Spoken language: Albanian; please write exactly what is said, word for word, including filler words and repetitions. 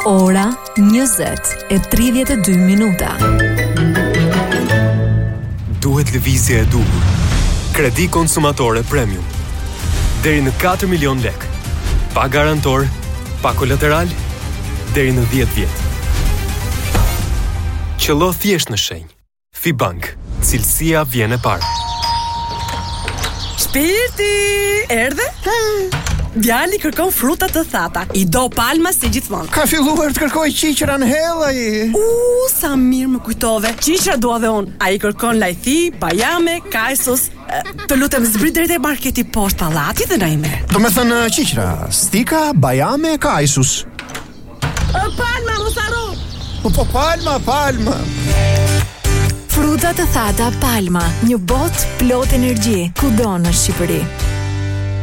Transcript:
Ora njëzet e tridhjetë e dy minuta. Duhet lëvizje e duhur. Kredi konsumatore premium. Deri në katër milion lek. Pa garantor, pa kolateral, deri në dhjetë vjet. Qëllo thjesht në shenjë. Fibank, cilësia vjen e parë. Shpirti, erdhe? Djali kërkon fruta të thata. I do palma si gjithmonë. Ka filluar të kërkoj qiqra në hellaj. U, sa mirë më kujtove. Qiqra dua dhe unë. Ai kërkon lajthi, bajame, kajsos. Të lutem zbrit drejt e marketi poshtë pallati dhe na i merr. Do me thënë qiqra, stika, bajame, kajsus. Palma, mos harro. Po po palma, palma. Fruta të thata Palma, një botë plot energji, kudo në Shqipëri.